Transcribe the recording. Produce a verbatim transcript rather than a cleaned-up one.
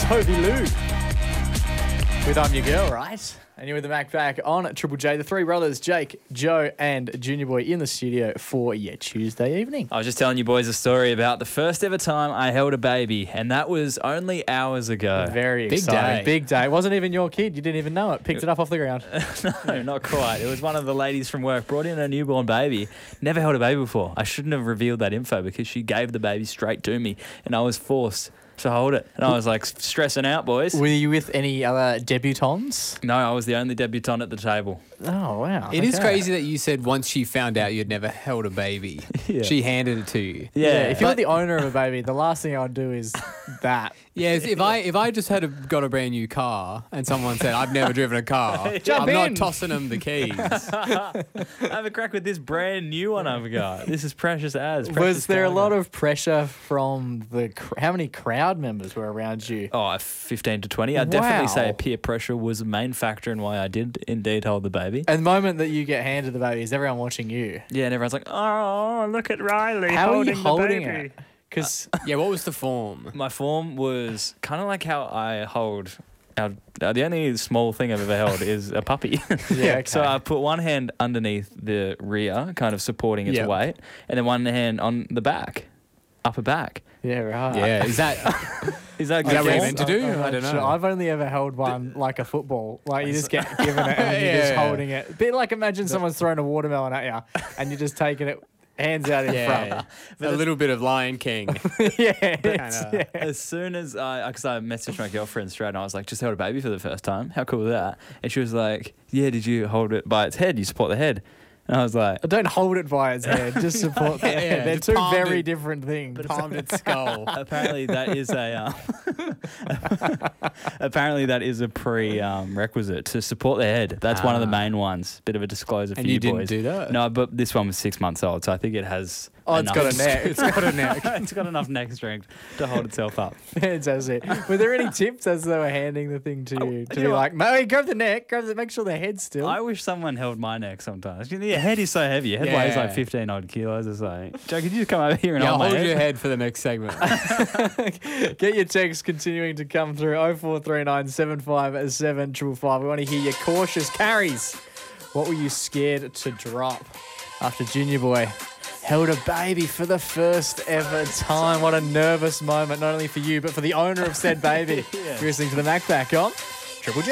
Toby Lou with I'm Your Girl, right? And you're with the Mac back on Triple J. The three brothers, Jake, Joe, and Junior Boy in the studio for your Tuesday evening. I was just telling you boys a story about the first ever time I held a baby, and that was only hours ago. Very Big exciting. day. Big day. It wasn't even your kid. You didn't even know it. Picked it up off the ground. No, not quite. It was one of the ladies from work, brought in a newborn baby. Never held a baby before. I shouldn't have revealed that info because she gave the baby straight to me, and I was forced to hold it. And I was like stressing out, boys. Were you with any other debutantes? No, I was the only debutant at the table. Oh, wow. It is Okay. crazy that you said once she found out you'd never held a baby, Yeah. she handed it to you. Yeah. Yeah, if you were But- the owner of a baby, the last thing I'd do is that. Yeah, if I if I just had a, got a brand new car and someone said I've never driven a car, Jump I'm in. not tossing them the keys. Have a crack with this brand new one I've got. This is precious as. Was precious there a cargo. lot of pressure from the... Cr- how many crowd members were around you? Oh, fifteen to twenty. I'd definitely Wow. say peer pressure was a main factor in why I did indeed hold the baby. And the moment that you get handed the baby, is everyone watching you? Yeah, and everyone's like, oh, look at Riley How holding are you holding the baby. it? Because Yeah, what was the form? My form was kind of like how I hold. Our, uh, the only small thing I've ever held is a puppy. Yeah, okay. So I put one hand underneath the rear, kind of supporting its Yep. weight, and then one hand on the back, upper back. yeah, right. Yeah, is that Is that Is that good? what you form? meant to do? I'm I not don't know. sure. I've only ever held one like a football. Like you just get given it and you're Yeah, just yeah. holding it. Bit like imagine someone's throwing a watermelon at you and you're just taking it hands out in yeah, a little bit of Lion King? front. yeah, it's- Kinda- yeah. As soon as I, because I messaged my girlfriend straight, and I was like, "Just held a baby for the first time. How cool is that?" And she was like, "Yeah, did you hold it by its head? You support the head?" And I was like, Don't hold it by its head. Just support the Yeah, head. They're just two palm very it. different things. Palmed its skull. apparently that is a um, apparently that is a pre um, requisite to support the head. That's one of the Ah. main ones. Bit of a disclosure for And you, you didn't boys. do that? No, but this one was six months old, so I think it has. Oh, it's got a enough- neck. It's got a neck. it's got enough neck strength to hold itself up. Fantastic. Were there any tips as they were handing the thing to you? Oh, To you be know what? like, Mary, grab the neck, grab the, make sure the head's still. I wish someone held my neck sometimes. Your head is so heavy. Your head weighs Yeah. like fifteen odd kilos or something. Joe, could you just come over here and Yeah, hold my hold head? your head for the next segment. Get your texts continuing to come through oh four three nine seven five seven five five. We want to hear your cautious carries. What were you scared to drop after Junior Boy held a baby for the first ever time? What a nervous moment, not only for you, but for the owner of said baby. Yeah. You're listening to the Mac back on Triple J.